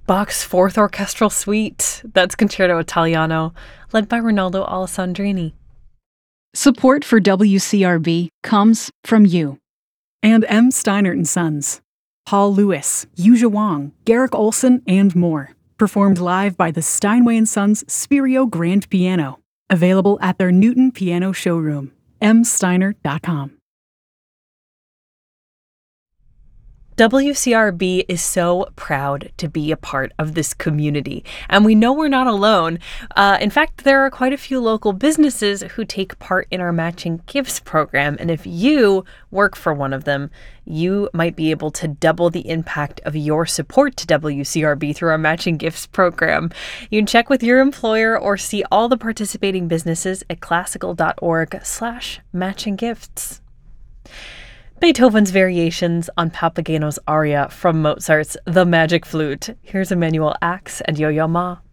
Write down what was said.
Bach's Fourth Orchestral Suite. That's Concerto Italiano, led by Ronaldo Alessandrini. Support for WCRB comes from you. And M. Steinert & Sons. Paul Lewis, Yuja Wang, Garrick Olson, and more. Performed live by the Steinway & Sons Spirio Grand Piano. Available at their Newton Piano Showroom. msteiner.com. WCRB is so proud to be a part of this community, and we know we're not alone. In fact, there are quite a few local businesses who take part in our Matching Gifts program, and if you work for one of them, you might be able to double the impact of your support to WCRB through our Matching Gifts program. You can check with your employer or see all the participating businesses at classical.org/matchinggifts. Beethoven's Variations on Papageno's aria from Mozart's The Magic Flute. Here's Emanuel Ax and Yo-Yo Ma.